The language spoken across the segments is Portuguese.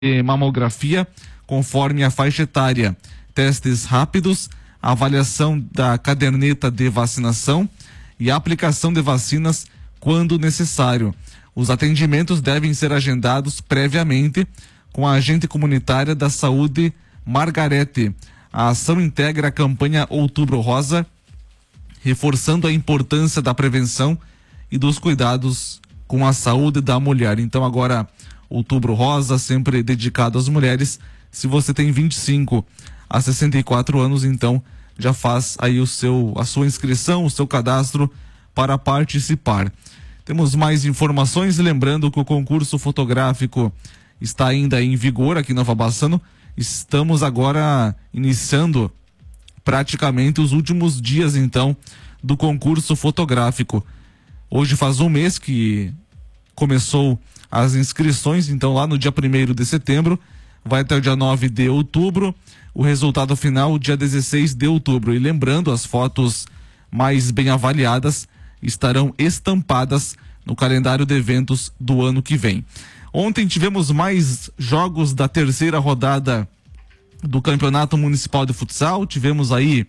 mamografia conforme a faixa etária, testes rápidos, avaliação da caderneta de vacinação e aplicação de vacinas quando necessário. Os atendimentos devem ser agendados previamente com a agente comunitária da saúde Margarete. A ação integra a campanha Outubro Rosa, reforçando a importância da prevenção e dos cuidados com a saúde da mulher. Então agora, Outubro Rosa, sempre dedicado às mulheres. Se você tem 25 a 64 anos, então já faz aí a sua inscrição, o seu cadastro para participar. Temos mais informações, lembrando que o concurso fotográfico está ainda em vigor aqui em Nova Bassano. Estamos agora iniciando praticamente os últimos dias, então, do concurso fotográfico. Hoje faz um mês que começou as inscrições, então lá no dia 1º de setembro, vai até o dia 9 de outubro, o resultado final dia 16 de outubro. E lembrando, as fotos mais bem avaliadas estarão estampadas no calendário de eventos do ano que vem. Ontem tivemos mais jogos da terceira rodada do Campeonato Municipal de Futsal. Tivemos aí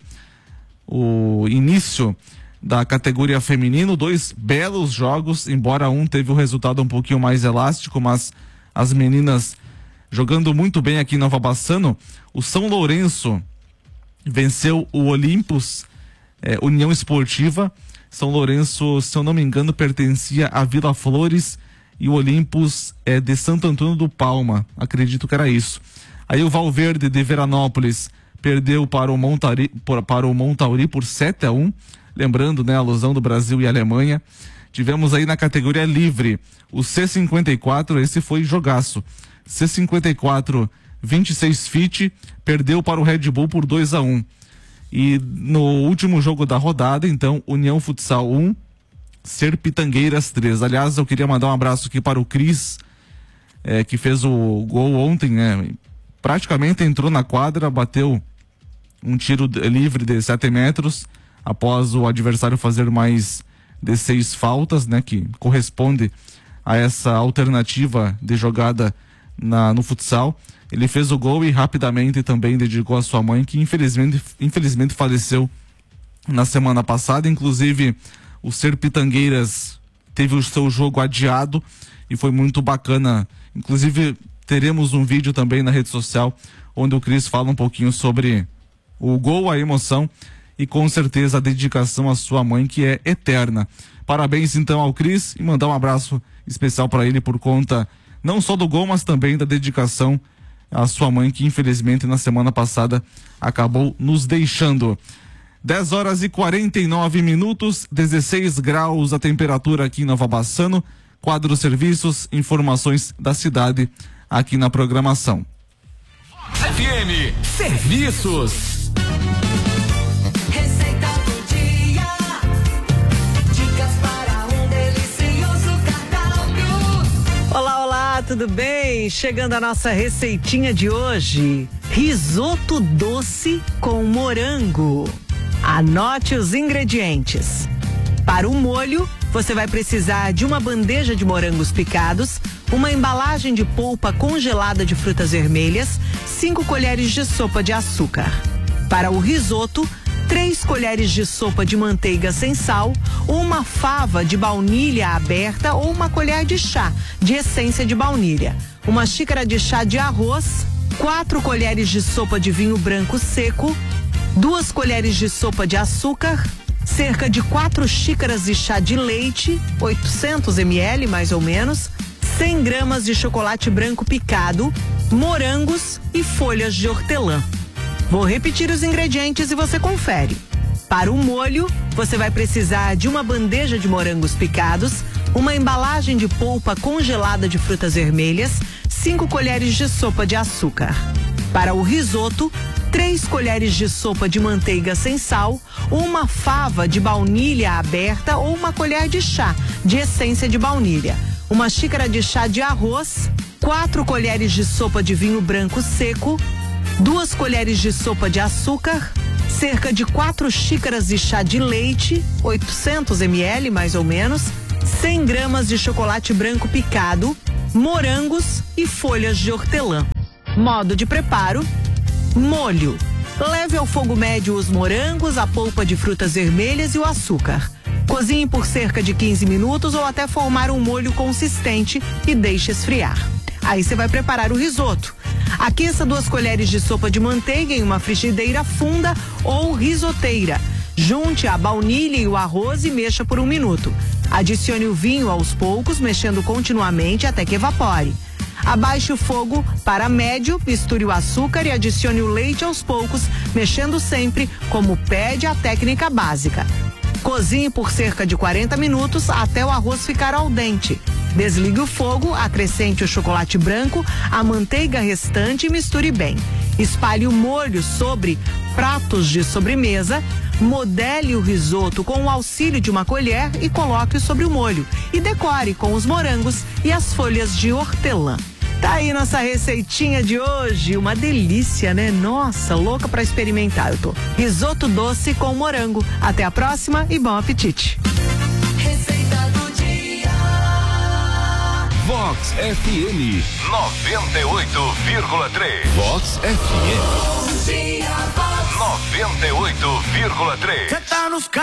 o início da categoria feminino, 2 belos jogos, embora um teve o resultado um pouquinho mais elástico, mas as meninas jogando muito bem aqui em Nova Bassano. O São Lourenço venceu o Olympus União Esportiva. São Lourenço, se eu não me engano, pertencia à Vila Flores e o Olympus é de Santo Antônio do Palma, acredito que era isso. Aí o Valverde de Veranópolis perdeu para o Montauri por 7-1, lembrando, né, a alusão do Brasil e Alemanha. Tivemos aí na categoria livre o C54, esse foi jogaço. C54 26 Fit perdeu para o Red Bull por 2-1. E no último jogo da rodada, então, União Futsal 1, Serpitangueiras 3. Aliás, eu queria mandar um abraço aqui para o Cris, que fez o gol ontem, né? Praticamente entrou na quadra, bateu um tiro livre de 7 metros, após o adversário fazer mais de 6 faltas, né? Que corresponde a essa alternativa de jogada no futsal. Ele fez o gol e rapidamente também dedicou a sua mãe, que infelizmente faleceu na semana passada. Inclusive, o Serpitangueiras teve o seu jogo adiado e foi muito bacana. Inclusive, teremos um vídeo também na rede social onde o Cris fala um pouquinho sobre o gol, a emoção e com certeza a dedicação à sua mãe, que é eterna. Parabéns então ao Cris e mandar um abraço especial para ele por conta não só do gol, mas também da dedicação à sua mãe, que infelizmente na semana passada acabou nos deixando. 10h49, 16 graus a temperatura aqui em Nova Bassano. Quadro Serviços, informações da cidade aqui na programação. FM Serviços. Olá, tudo bem? Chegando a nossa receitinha de hoje: risoto doce com morango. Anote os ingredientes. Para o molho, você vai precisar de uma bandeja de morangos picados, uma embalagem de polpa congelada de frutas vermelhas, 5 colheres de sopa de açúcar. Para o risoto, 3 colheres de sopa de manteiga sem sal, uma fava de baunilha aberta ou uma colher de chá de essência de baunilha, uma xícara de chá de arroz, 4 colheres de sopa de vinho branco seco, 2 colheres de sopa de açúcar, cerca de 4 xícaras de chá de leite, 800 ml mais ou menos, 100 gramas de chocolate branco picado, morangos e folhas de hortelã. Vou repetir os ingredientes e você confere. Para o molho, você vai precisar de uma bandeja de morangos picados, uma embalagem de polpa congelada de frutas vermelhas, 5 colheres de sopa de açúcar. Para o risoto, 3 colheres de sopa de manteiga sem sal, uma fava de baunilha aberta ou uma colher de chá de essência de baunilha, uma xícara de chá de arroz, 4 colheres de sopa de vinho branco seco, 2 colheres de sopa de açúcar, cerca de 4 xícaras de chá de leite, 800 ml mais ou menos, 100 gramas de chocolate branco picado, morangos e folhas de hortelã. Modo de preparo: molho. Leve ao fogo médio os morangos, a polpa de frutas vermelhas e o açúcar. Cozinhe por cerca de 15 minutos ou até formar um molho consistente e deixe esfriar. Aí você vai preparar o risoto. Aqueça 2 colheres de sopa de manteiga em uma frigideira funda ou risoteira. Junte a baunilha e o arroz e mexa por 1 minuto. Adicione o vinho aos poucos, mexendo continuamente até que evapore. Abaixe o fogo para médio, misture o açúcar e adicione o leite aos poucos, mexendo sempre, como pede a técnica básica. Cozinhe por cerca de 40 minutos até o arroz ficar al dente. Desligue o fogo, acrescente o chocolate branco, a manteiga restante e misture bem. Espalhe o molho sobre pratos de sobremesa, modele o risoto com o auxílio de uma colher e coloque-o sobre o molho. E decore com os morangos e as folhas de hortelã. Tá aí nossa receitinha de hoje, uma delícia, né? Nossa, louca pra experimentar eu tô. Risoto doce com morango. Até a próxima e bom apetite. Receita do dia. Vox FM 98,3. Vox FM Bom dia, Vox. 98,3. Cê tá nos